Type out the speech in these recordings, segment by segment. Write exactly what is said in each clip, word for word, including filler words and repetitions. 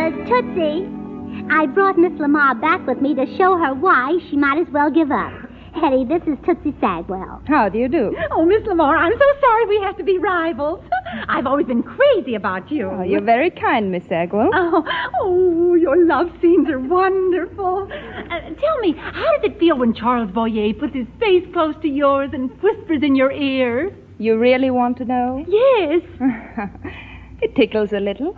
Uh, Tootsie, I brought Miss Lamar back with me to show her why she might as well give up. Hetty, this is Tootsie Sagwell. How do you do? Oh, Miss Lamar, I'm so sorry we have to be rivals. I've always been crazy about you. Oh, you're very kind, Miss Sagwell. Oh, oh, your love scenes are wonderful. Uh, tell me, how does it feel when Charles Boyer puts his face close to yours and whispers in your ear? You really want to know? Yes. It tickles a little.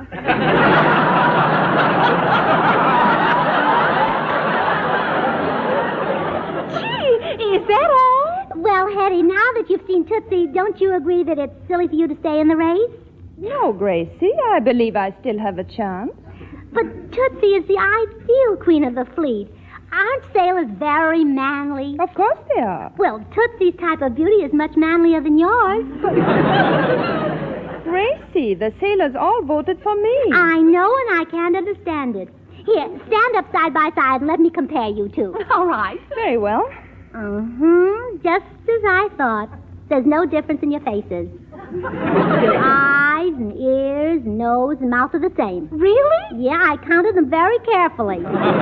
Is that all? Well, Hetty, now that you've seen Tootsie, don't you agree that it's silly for you to stay in the race? No, Gracie, I believe I still have a chance. But Tootsie is the ideal queen of the fleet. Aren't sailors very manly? Of course they are. Well, Tootsie's type of beauty is much manlier than yours. Gracie, the sailors all voted for me. I know, and I can't understand it. Here, stand up side by side and let me compare you two. All right. Very well. Mm-hmm. Just as I thought. There's no difference in your faces. Your eyes and ears and nose and mouth are the same. Really? Yeah, I counted them very carefully.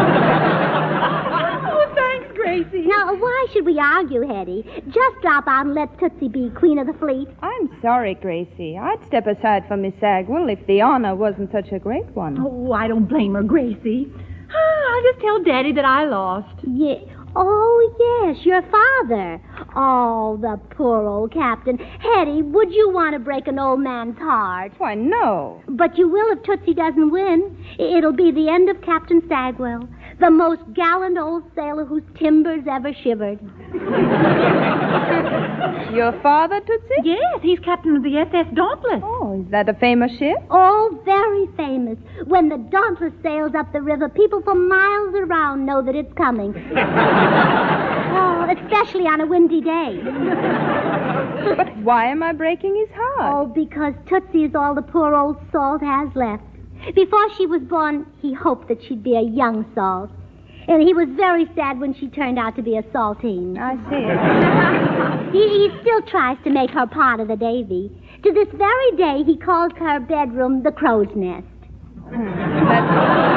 Oh, thanks, Gracie. Now, why should we argue, Hetty? Just drop out and let Tootsie be queen of the fleet. I'm sorry, Gracie. I'd step aside for Miss Sagwell if the honor wasn't such a great one. Oh, I don't blame her, Gracie. I'll just tell Daddy that I lost. Yeah. Oh, yes, your father. Oh, the poor old captain. Hetty, would you want to break an old man's heart? Why, no. But you will if Tootsie doesn't win. It'll be the end of Captain Sagwell, the most gallant old sailor whose timbers ever shivered. Your father, Tootsie? Yes, he's captain of the S S Dauntless. Oh, is that a famous ship? Oh, very famous. When the Dauntless sails up the river, people for miles around know that it's coming. Oh, especially on a windy day. But why am I breaking his heart? Oh, because Tootsie is all the poor old Salt has left. Before she was born, he hoped that she'd be a young Salt. And he was very sad when she turned out to be a Saltine. I see. He, he still tries to make her part of the Davy. To this very day, he calls her bedroom the crow's nest. That's...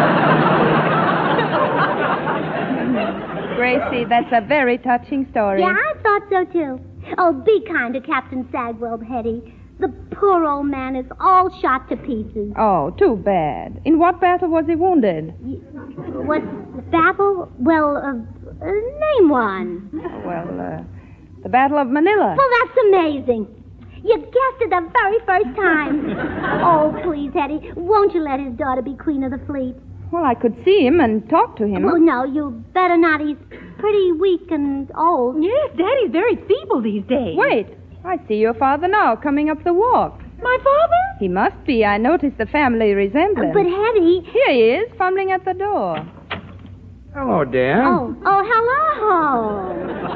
Gracie, that's a very touching story. Yeah, I thought so, too. Oh, be kind to Captain Sagwell, Hetty. The poor old man is all shot to pieces. Oh, too bad. In what battle was he wounded? What battle? Well, uh, uh, name one. Well, uh, the Battle of Manila. Well, that's amazing. You guessed it the very first time. Oh, please, Hetty, won't you let his daughter be queen of the fleet? Well, I could see him and talk to him. Oh, no, you better not. He's pretty weak and old. Yes, Daddy's very feeble these days. Wait. I see your father now, coming up the walk. My father? He must be. I noticed the family resemblance. But, Hetty... Here he is, fumbling at the door. Hello, dear. Oh, oh, hello.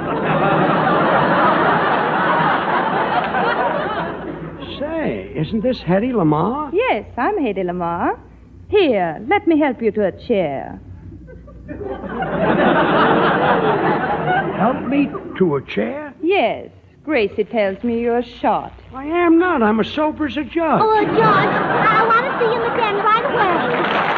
Say, isn't this Hetty Lamar? Yes, I'm Hetty Lamar. Here, let me help you to a chair. Help me to a chair? Yes. Gracie tells me you're shot. I am not. I'm as sober as a judge. Oh, George, I want to see him again right away.